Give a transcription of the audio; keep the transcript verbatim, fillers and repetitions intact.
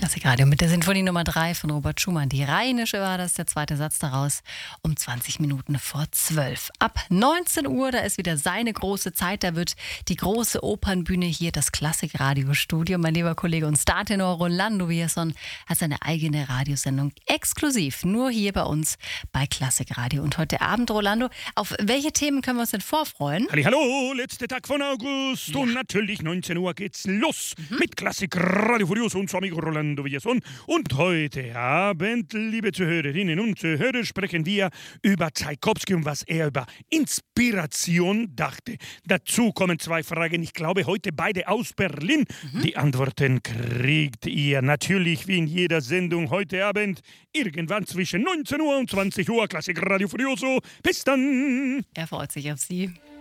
Klassikradio mit der Sinfonie Nummer drei von Robert Schumann. Die Rheinische war das, der zweite Satz daraus, um zwanzig Minuten vor zwölf. Ab neunzehn Uhr, da ist wieder seine große Zeit, da wird die große Opernbühne hier, das Klassikradio-Studio. Mein lieber Kollege und Startenor Rolando Villazón hat seine eigene Radiosendung exklusiv, nur hier bei uns bei Klassikradio. Und heute Abend, Rolando, auf welche Themen können wir uns denn vorfreuen? Hallo, letzter Tag von August ja. Und natürlich neunzehn Uhr geht's los mhm. mit Klassikradio Furioso und Amigo Rolando Villazón. Und heute Abend, liebe Zuhörerinnen und Zuhörer, sprechen wir über Tschaikowski und was er über Inspiration dachte. Dazu kommen zwei Fragen, ich glaube heute beide aus Berlin. Mhm. Die Antworten kriegt ihr natürlich wie in jeder Sendung heute Abend irgendwann zwischen neunzehn Uhr und zwanzig Uhr. Klassikradio Furioso. Bis dann! Er freut sich auf Sie.